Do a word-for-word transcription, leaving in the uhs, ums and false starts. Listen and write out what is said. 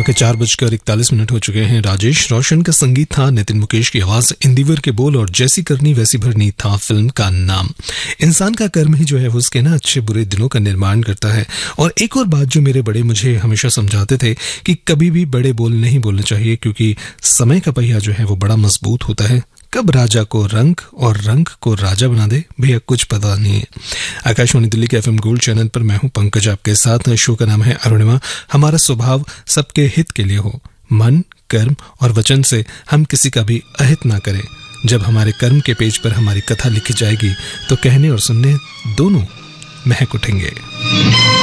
के चार बजकर इकतालीस मिनट हो चुके हैं। राजेश रोशन का संगीत था, नितिन मुकेश की आवाज, इंदिवर के बोल और जैसी करनी वैसी भरनी था फिल्म का नाम। इंसान का कर्म ही जो है वो उसके ना अच्छे बुरे दिनों का निर्माण करता है। और एक और बात जो मेरे बड़े मुझे हमेशा समझाते थे कि कभी भी बड़े बोल नहीं बोलने चाहिए, क्योंकि समय का पहिया जो है वो बड़ा मजबूत होता है। कब राजा को रंग और रंग को राजा बना दे भैया कुछ पता नहीं है। आकाशवाणी दिल्ली के एफएम गोल्ड चैनल पर मैं हूं पंकज आपके साथ। शो का नाम है अरुणिमा। हमारा स्वभाव सबके हित के लिए हो, मन कर्म और वचन से हम किसी का भी अहित ना करें। जब हमारे कर्म के पेज पर हमारी कथा लिखी जाएगी तो कहने और सुनने दोनों महक उठेंगे।